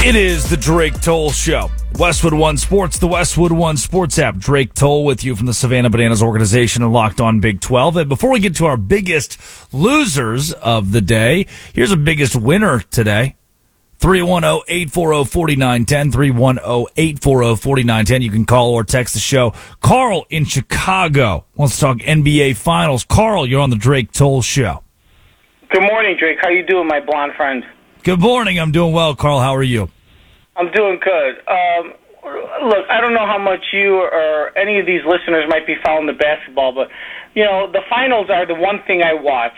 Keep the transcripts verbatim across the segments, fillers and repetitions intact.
It is the Drake Toll Show. Westwood One Sports, the Westwood One Sports app. Drake Toll with you from the Savannah Bananas organization and Locked On Big twelve. And before we get to our biggest losers of the day, here's a biggest winner today. three one zero, eight four zero, four nine one zero, three one zero, eight four zero, four nine one zero. You can call or text the show. Carl in Chicago wants to talk N B A Finals. Carl, you're on the Drake Toll Show. Good morning, Drake. How you doing, my blonde friend? Good morning. I'm doing well. Carl, how are you? I'm doing good. Um, look, I don't know how much you or any of these listeners might be following the basketball, but, you know, the finals are the one thing I watch.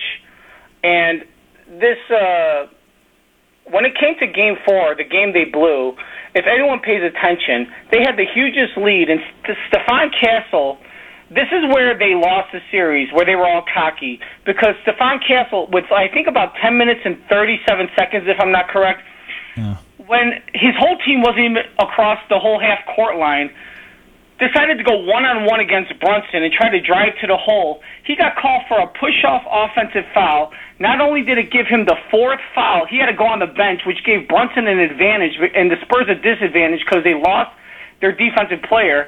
And this, uh, when it came to Game four, the game they blew, if anyone pays attention, they had the hugest lead. And Stephon Castle, this is where they lost the series, where they were all cocky. Because Stephon Castle, with I think about ten minutes and thirty-seven seconds, if I'm not correct, yeah. when his whole team wasn't even across the whole half-court line, decided to go one-on-one against Brunson and try to drive to the hole. He got called for a push-off offensive foul. Not only did it give him the fourth foul, he had to go on the bench, which gave Brunson an advantage and the Spurs a disadvantage because they lost their defensive player.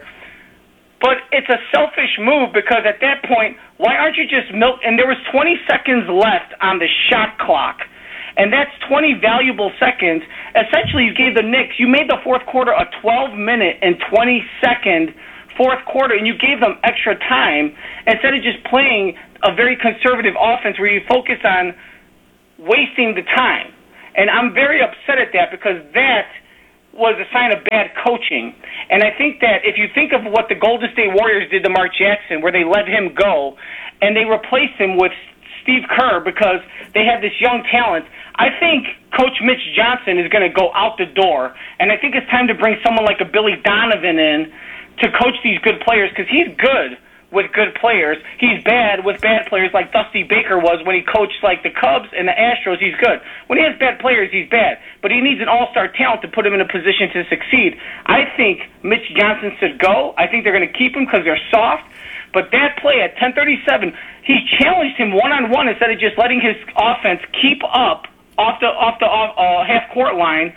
But it's a selfish move because at that point, why aren't you just milk? And there was twenty seconds left on the shot clock. And that's twenty valuable seconds. Essentially, you gave the Knicks, you made the fourth quarter a twelve-minute and twenty-second fourth quarter, and you gave them extra time instead of just playing a very conservative offense where you focus on wasting the time. And I'm very upset at that because that was a sign of bad coaching. And I think that if you think of what the Golden State Warriors did to Mark Jackson, where they let him go, and they replaced him with Steve Kerr because they had this young talent, I think Coach Mitch Johnson is going to go out the door. And I think it's time to bring someone like a Billy Donovan in to coach these good players because he's good with good players. He's bad with bad players like Dusty Baker was when he coached like the Cubs and the Astros. He's good. When he has bad players, he's bad. But he needs an all-star talent to put him in a position to succeed. I think Mitch Johnson should go. I think they're going to keep him because they're soft. But that play at ten thirty-seven, he challenged him one-on-one instead of just letting his offense keep up off the off the off, uh, half-court line.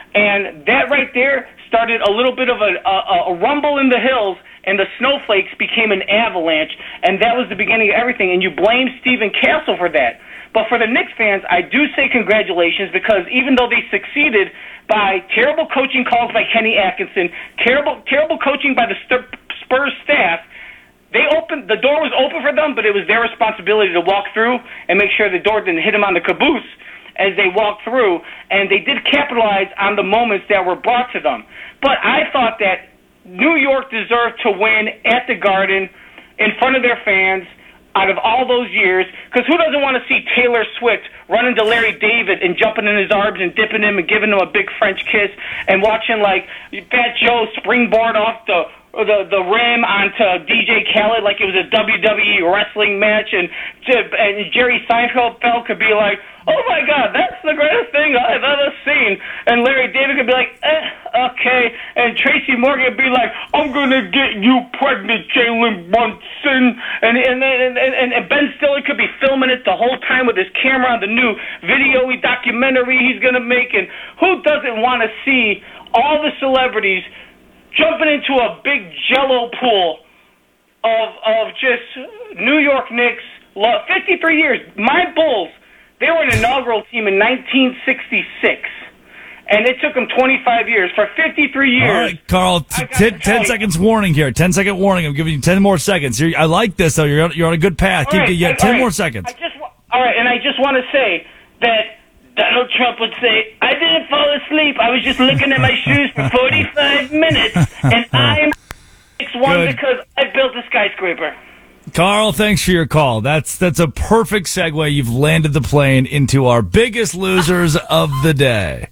And that right there started a little bit of a, a, a rumble in the hills, and the snowflakes became an avalanche, and that was the beginning of everything. And you blame Stephen Castle for that. But for the Knicks fans, I do say congratulations because even though they succeeded by terrible coaching calls by Kenny Atkinson, terrible terrible coaching by the Spurs staff, they opened the door was open for them, but it was their responsibility to walk through and make sure the door didn't hit them on the caboose as they walked through, and they did capitalize on the moments that were brought to them. But I thought that New York deserved to win at the Garden in front of their fans out of all those years, because who doesn't want to see Taylor Swift running to Larry David and jumping in his arms and dipping him and giving him a big French kiss and watching like Fat Joe springboard off the the the rim onto D J Khaled like it was a W W E wrestling match, and and Jerry Seinfeld could be like, oh my God, that's the greatest thing I've ever seen. And Larry David could be like, eh, okay. And Tracy Morgan would be like, I'm going to get you pregnant, Jalen Brunson. And and, and, and and Ben Stiller could be filming it the whole time with his camera on the new video documentary he's going to make. And who doesn't want to see all the celebrities jumping into a big jello pool of of just New York Knicks, fifty-three years. My Bulls, they were an inaugural team in nineteen sixty-six, and it took them twenty-five years. For fifty-three years. All right, Carl, t- ten, ten seconds warning here. ten second warning. I'm giving you ten more seconds. You're, I like this, though. You're on, you're on a good path. Keep, right, yeah, ten right. more seconds. I just, all right, and I just want to say that Donald Trump would say, I didn't fall asleep. I was just looking at my shoes for forty-five minutes, and I'm one Good. because I built a skyscraper. Carl, thanks for your call. That's that's a perfect segue. You've landed the plane into our biggest losers of the day.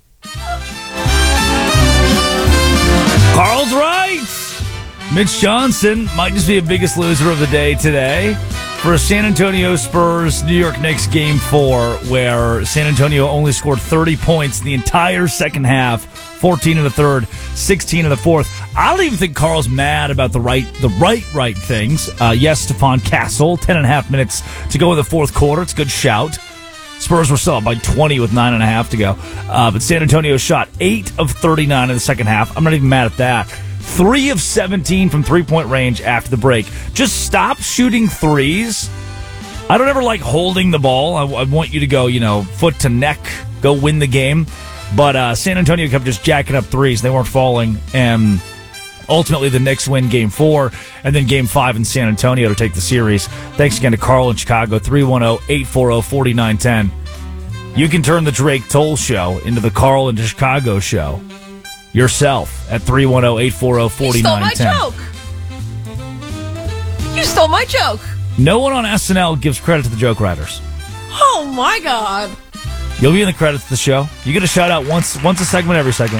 Carl's right. Mitch Johnson might just be a biggest loser of the day today for a San Antonio Spurs New York Knicks game four, where San Antonio only scored thirty points in the entire second half, fourteen in the third, sixteen in the fourth. I don't even think Carl's mad about the right, the right, right things. Uh, yes, Stephon Castle, ten and a half minutes to go in the fourth quarter. It's a good shout. Spurs were still up by twenty with nine and a half to go. Uh, but San Antonio shot eight of thirty-nine in the second half. I'm not even mad at that. three of seventeen from three-point range after the break. Just stop shooting threes. I don't ever like holding the ball. I, I want you to go, you know, foot to neck, go win the game. But uh, San Antonio kept just jacking up threes. They weren't falling. And ultimately, the Knicks win game four and then game five in San Antonio to take the series. Thanks again to Carl in Chicago, three one zero, eight four zero, four nine one zero. You can turn the Drake Toll Show into the Carl in Chicago Show yourself at three one zero, eight four zero, four nine one zero. You stole my joke. You stole my joke. No one on S N L gives credit to the joke writers. Oh, my God. You'll be in the credits of the show. You get a shout out once once a segment every segment.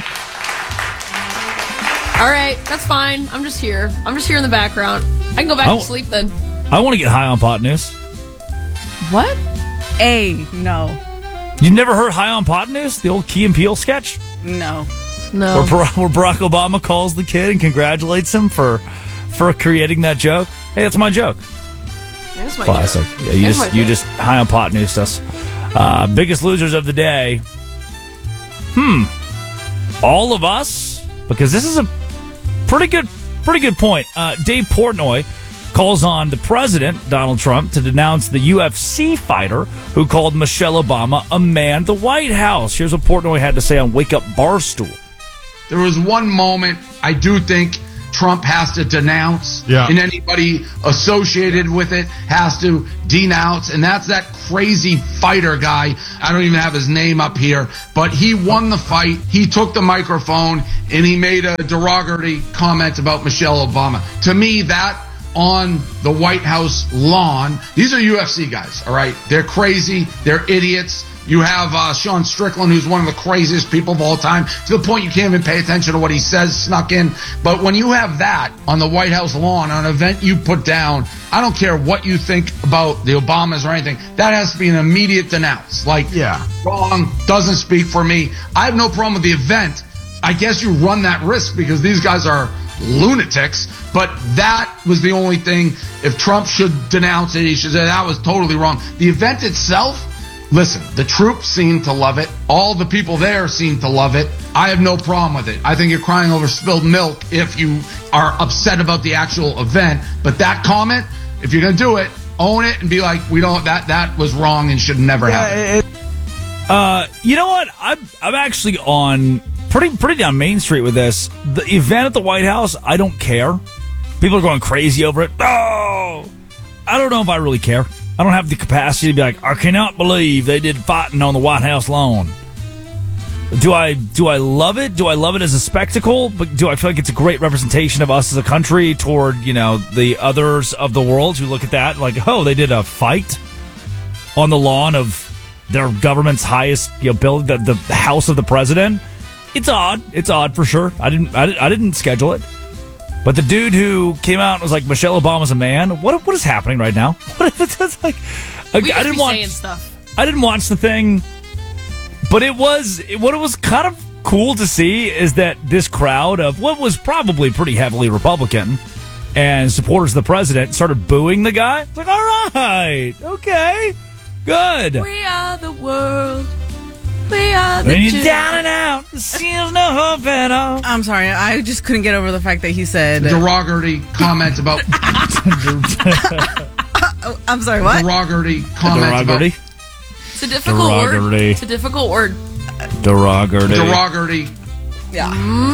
All right, that's fine. I'm just here. I'm just here in the background. I can go back Oh. to sleep then. I want to get high on pot news. What? A, no. You never heard High on Pot News? The old Key and Peele sketch? No. No. Where, Bar- where Barack Obama calls the kid and congratulates him for for creating that joke. Hey, that's my joke. That's my Classic. joke. Yeah, you That's just my you joke. just High on Pot News us. Uh, biggest losers of the day. Hmm. All of us? Because this is a pretty good pretty good point. Uh, Dave Portnoy calls on the president, Donald Trump, to denounce the U F C fighter who called Michelle Obama a man. The White House. Here's what Portnoy had to say on Wake Up Barstool. There was one moment I do think Trump has to denounce, Yeah. and anybody associated with it has to denounce, and that's that crazy fighter guy. I don't even have his name up here, but he won the fight. He took the microphone, and he made a derogatory comment about Michelle Obama. To me, that on the White House lawn, these are U F C guys, all right? They're crazy. They're idiots. You have uh, Sean Strickland, who's one of the craziest people of all time, to the point you can't even pay attention to what he says, snuck in. But when you have that on the White House lawn, on an event you put down, I don't care what you think about the Obamas or anything, that has to be an immediate denounce. Like, Yeah. wrong, doesn't speak for me. I have no problem with the event. I guess you run that risk because these guys are lunatics, but that was the only thing. If Trump should denounce it, he should say that was totally wrong. The event itself, listen, the troops seem to love it. All the people there seem to love it. I have no problem with it. I think you're crying over spilled milk if you are upset about the actual event. But that comment, if you're going to do it, own it and be like, we don't, that, that was wrong and should never happen. Uh, you know what? I'm I'm actually on pretty pretty down Main Street with this. The event at the White House, I don't care. People are going crazy over it. Oh, I don't know if I really care. I don't have the capacity to be like, I cannot believe they did fighting on the White House lawn. Do I do I love it? Do I love it as a spectacle? But do I feel like it's a great representation of us as a country toward, you know, the others of the world who look at that like, oh, they did a fight on the lawn of their government's highest, you know, building, the, the house of the president? It's odd. It's odd for sure. I didn't I, I didn't schedule it. But the dude who came out and was like, Michelle Obama's a man. What what is happening right now? What is it's like? I, We I just didn't be watch. saying stuff. I didn't watch the thing, but it was what it was kind of cool to see is that this crowd of what was probably pretty heavily Republican and supporters of the president started booing the guy. It's like, all right, okay, good. We are the world. We are the When you're children. down and out, there seems no hope at all. I'm sorry. I just couldn't get over the fact that he said. Derogatory comment about Oh, I'm sorry, what? derogatory comment Derogatory. about It's a difficult word. Derogatory. It's a difficult word. Derogatory. derogatory. Yeah.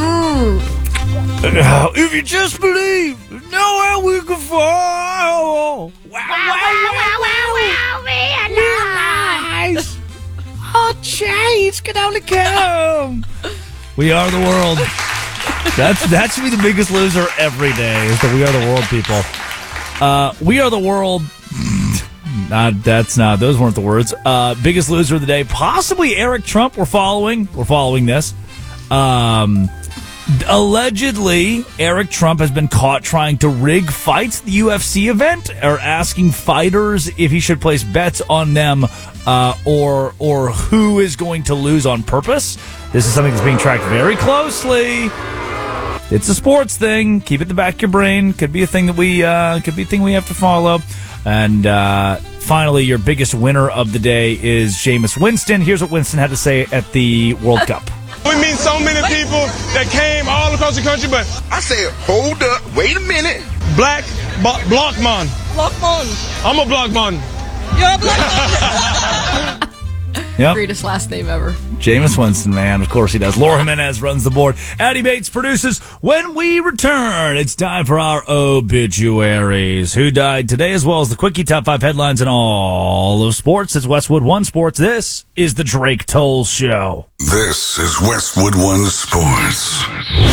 Uh, If you just believe, nowhere we can fall. Wow, wow, wow, wow, wow, wow. Our change can only come. We are the world. That's that should be the biggest loser every day. Is that we are the world, people. Uh, we are the world. Not that's not. Those weren't the words. Uh, biggest loser of the day, possibly Eric Trump. We're following. We're following this. Um, allegedly, Eric Trump has been caught trying to rig fights at the U F C event, or asking fighters if he should place bets on them, uh, or or who is going to lose on purpose. This is something that's being tracked very closely. It's a sports thing. Keep it in the back of your brain. Could be a thing that we uh, could be a thing we have to follow. And uh, finally, your biggest winner of the day is Jameis Winston. Here's what Winston had to say at the World Cup. We meet so many people that came all across the country, but I said, hold up, wait a minute. Black bo- Blockman. Blockman. I'm a Blockman. You're a Blockman. Yep. Greatest last name ever. Jameis Winston, man. Of course he does. Laura Jimenez runs the board. Addie Bates produces. When we return, it's time for our obituaries. Who died today, as well as the Quickie Top five headlines in all of sports. It's Westwood One Sports. This is the Drake Toll Show. This is Westwood One Sports.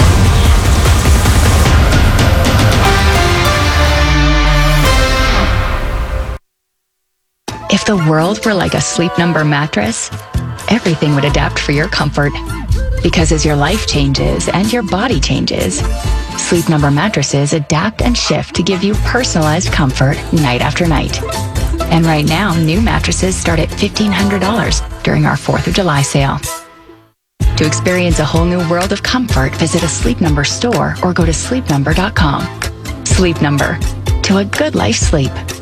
If the world were like a Sleep Number mattress, everything would adapt for your comfort. Because as your life changes and your body changes, Sleep Number mattresses adapt and shift to give you personalized comfort night after night. And right now, new mattresses start at fifteen hundred dollars during our fourth of July sale. To experience a whole new world of comfort, visit a Sleep Number store or go to sleep number dot com. Sleep Number. To a good life sleep.